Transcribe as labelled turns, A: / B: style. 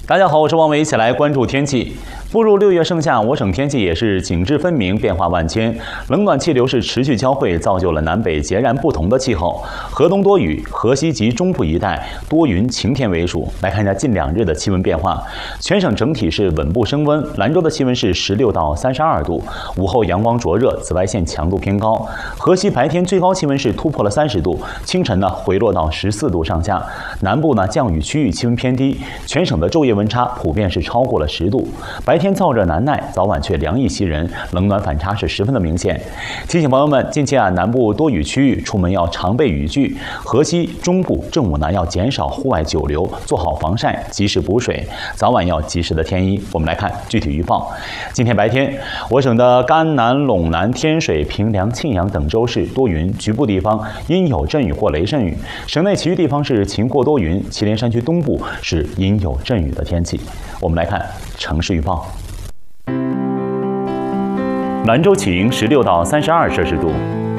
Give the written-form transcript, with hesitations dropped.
A: 大家好，我是王伟，一起来关注天气。步入6月盛夏，我省天气也是景致分明，变化万千。冷暖气流是持续交汇，造就了南北截然不同的气候。河东多雨，河西及中部一带多云晴天为主。来看一下近2日的气温变化，全省整体是稳步升温。兰州的气温是16到32度，午后阳光灼热，紫外线强度偏高。河西白天最高气温是突破了30度，清晨呢回落到14度上下。南部呢降雨区域气温偏低，全省的昼夜温差普遍是超过了10度。白天燥热难耐，早晚却凉意袭人，冷暖反差是十分的明显。提醒朋友们，近期南部多雨区域出门要常备雨具，河西、中部正午呢要减少户外久留，做好防晒，及时补水，早晚要及时的添衣。我们来看具体预报。今天白天，我省的甘南、陇南、天水、平凉、庆阳等州市多云，局部地方阴有阵雨或雷阵雨，省内其余地方是晴或多云，祁连山区东部是阴有阵雨的天气。我们来看城市预报。兰州晴，16到32摄氏度；